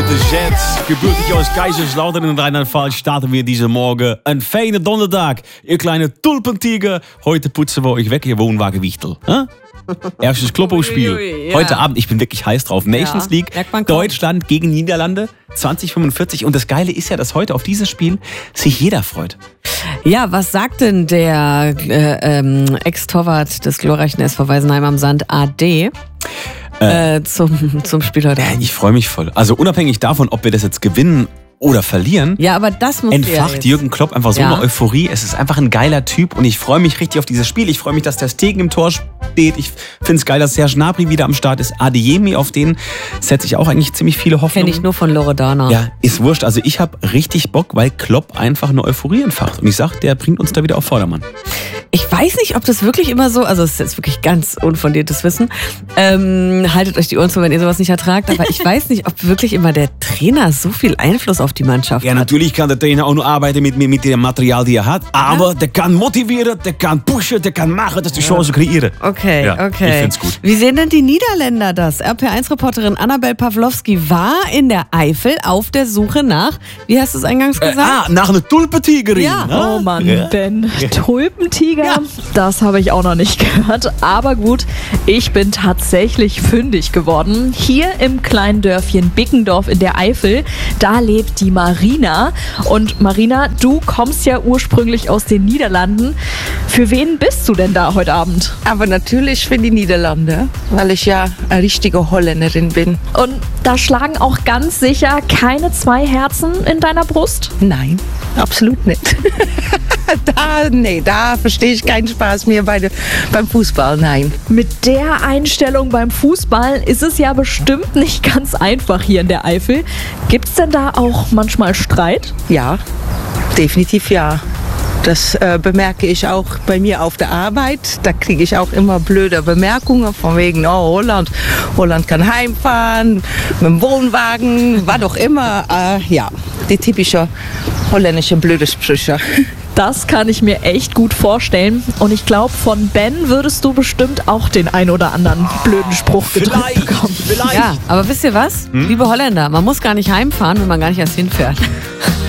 mit de Jets. Gebürtig aus Kaiserslautern in Rheinland-Pfalz starten wir diesen Morgen. Ein feiner Donnerstag. Ihr kleine Tulpentiger. Heute putzen wir euch weg, ihr Wohnwagenwichtel. Erstes Kloppo-Spiel. Ja. Heute Abend, ich bin wirklich heiß drauf. Nations League, Deutschland gegen Niederlande 2045. Und das Geile ist ja, dass heute auf dieses Spiel sich jeder freut. Ja, was sagt denn der Ex-Torwart des glorreichen SV Weisenheim am Sand, AD, zum Spiel heute Abend? Ich freue mich voll. Also unabhängig davon, ob wir das jetzt gewinnen oder verlieren, Ja, aber das muss entfacht Jürgen Klopp einfach so eine Euphorie. Es ist einfach ein geiler Typ und ich freue mich richtig auf dieses Spiel. Ich freue mich, dass der Stegen im Tor steht. Ich finde es geil, dass Serge Gnabry wieder am Start ist. Adeyemi, auf den setze ich auch eigentlich ziemlich viele Hoffnungen. Kenne ich nur von Loredana. Ja, ist wurscht. Also ich habe richtig Bock, weil Klopp einfach eine Euphorie entfacht. Und ich sag, der bringt uns da wieder auf Vordermann. Ich weiß nicht, ob das wirklich immer so, also es ist jetzt wirklich ganz unfundiertes Wissen, haltet euch die Ohren zu, wenn ihr sowas nicht ertragt, aber ich weiß nicht, ob wirklich immer der Trainer so viel Einfluss auf die Mannschaft Ja, hat. natürlich kann der Trainer auch nur arbeiten mit dem Material, die er hat, aber der kann motivieren, der kann pushen, der kann machen, dass die Chancen kreieren. Okay, Ja, okay. ich find's gut. Wie sehen denn die Niederländer das? RP1-Reporterin Annabel Pawlowski war in der Eifel auf der Suche nach, wie hast du es eingangs gesagt? Nach einer Tulpentigerin. Ja. ne? Oh Mann, Ja. Ben. Tulpentiger, das habe ich auch noch nicht gehört. Aber gut, ich bin tatsächlich fündig geworden. Hier im kleinen Dörfchen Bickendorf in der Eifel, da lebt die Marina. Und Marina, du kommst ja ursprünglich aus den Niederlanden. Für wen bist du denn da heute Abend? Aber natürlich für die Niederlande, weil ich ja eine richtige Holländerin bin. Und da schlagen auch ganz sicher keine zwei Herzen in deiner Brust? Nein, absolut nicht. Da verstehe ich keinen Spaß mehr beim Fußball, nein. Mit der Einstellung beim Fußball ist es ja bestimmt nicht ganz einfach hier in der Eifel. Gibt es denn da auch manchmal Streit? Ja, definitiv ja. Das bemerke ich auch bei mir auf der Arbeit. Da kriege ich auch immer blöde Bemerkungen von wegen, oh, Holland kann heimfahren, mit dem Wohnwagen, was auch immer. Ja, die typische holländische blöde Sprüche. Das kann ich mir echt gut vorstellen. Und ich glaube, von Ben würdest du bestimmt auch den ein oder anderen blöden Spruch gedrückt bekommen. Vielleicht. Ja, aber wisst ihr was? Liebe Holländer, man muss gar nicht heimfahren, wenn man gar nicht erst hinfährt.